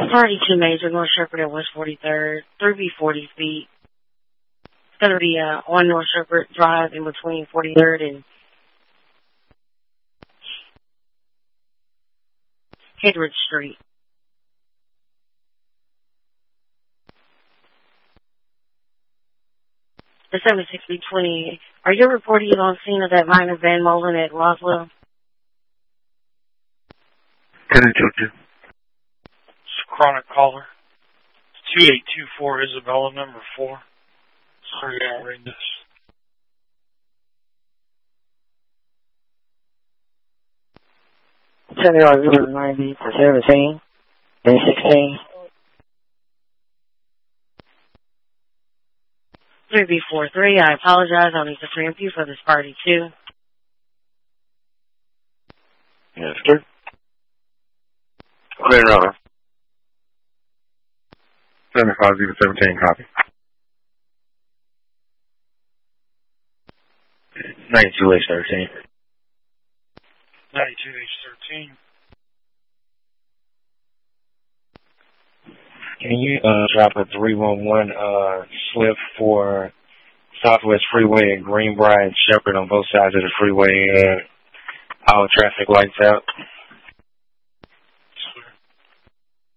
Party 2 Major, North Shepherd at West 43rd, 3B40 feet. It's going to be on North Shepherd Drive in between 43rd and Hedridge Street. The 76B20, are you reporting on scene of that minor Van Molen at Roswell? Can I talk to you? Chronic caller. 2824 Isabella, number 4. Sorry, I'll read this. Sunday River 90 to 17, day 16. 3B43, I apologize. I'll need to preempt you for this party too. Yes, sir. Clear runner. 75-17, copy. 92H13. 92H13. Can you drop a 311 slip for Southwest Freeway and Greenbrier and Shepherd on both sides of the freeway, all traffic lights out?